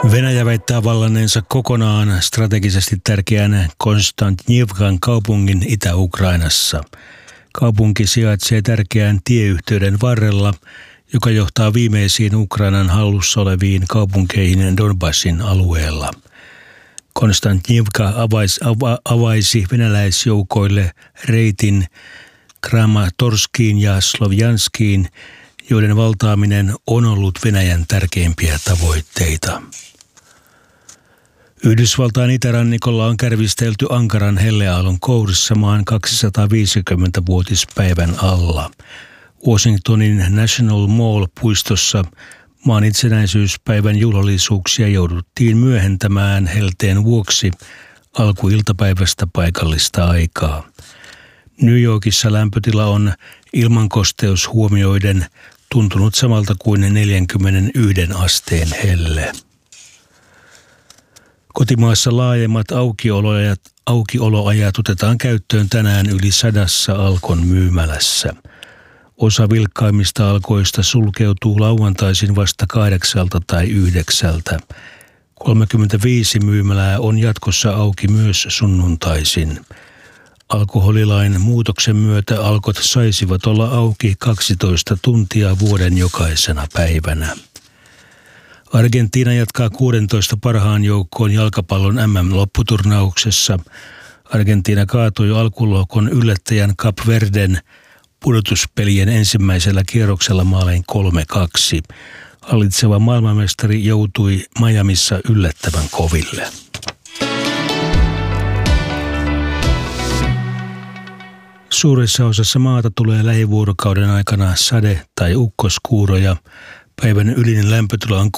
Venäjä väittää vallanneensa kokonaan strategisesti tärkeän Konstantnivkan kaupungin Itä-Ukrainassa. Kaupunki sijaitsee tärkeän tieyhteyden varrella, joka johtaa viimeisiin Ukrainan hallussa oleviin kaupunkeihin Donbassin alueella. Konstantnivka avaisi venäläisjoukoille reitin Kramatorskiin ja Slovjanskiin, joiden valtaaminen on ollut Venäjän tärkeimpiä tavoitteita. Yhdysvaltain itärannikolla on kärvistelty ankaran helleaallon kourissa maan 250-vuotispäivän alla. Washingtonin National Mall-puistossa maan itsenäisyyspäivän juhlallisuuksia jouduttiin myöhentämään helteen vuoksi alkuiltapäivästä paikallista aikaa. New Yorkissa lämpötila on ilmankosteus huomioiden tuntunut samalta kuin 41 asteen helle. Kotimaassa laajemmat aukioloajat otetaan käyttöön tänään yli 100 Alkon myymälässä. Osa vilkkaimmista alkoista sulkeutuu lauantaisin vasta 8 tai 9. 35 myymälää on jatkossa auki myös sunnuntaisin. Alkoholilain muutoksen myötä alkot saisivat olla auki 12 tuntia vuoden jokaisena päivänä. Argentiina jatkaa 16 parhaan joukkoon jalkapallon MM-lopputurnauksessa. Argentiina kaatui alkulohkon yllättäjän Kap Verden pudotuspelien ensimmäisellä kierroksella maalein 3-2. Hallitseva maailmanmestari joutui Miamissa yllättävän koville. Suuressa osassa maata tulee lähivuorokauden aikana sade- tai ukkoskuuroja. Päivän ylinen lämpötila on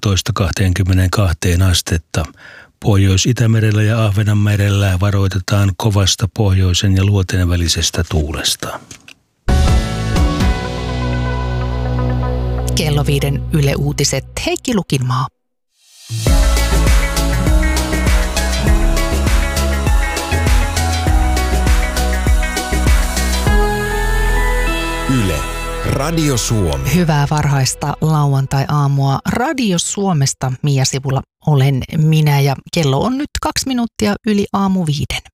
16–22 astetta. Pohjois-Itämerellä ja Ahvenanmerellä varoitetaan kovasta pohjoisen ja luoteen välisestä tuulesta. Kello 5 Yle Uutiset, Heikki Lukinmaa. Yle, Radio Suomi. Hyvää varhaista lauantai-aamua Radio Suomesta. Mia Sivula olen minä ja kello on nyt 2 minuuttia yli aamu 5.